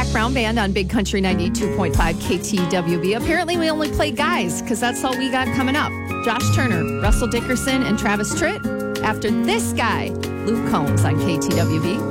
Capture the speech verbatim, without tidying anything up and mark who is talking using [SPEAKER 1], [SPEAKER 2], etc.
[SPEAKER 1] Jack Brown Band on Big Country ninety-two point five K T W V. Apparently, we only play guys because that's all we got coming up. Josh Turner, Russell Dickerson, and Travis Tritt. After this guy, Luke Combs on K T W V.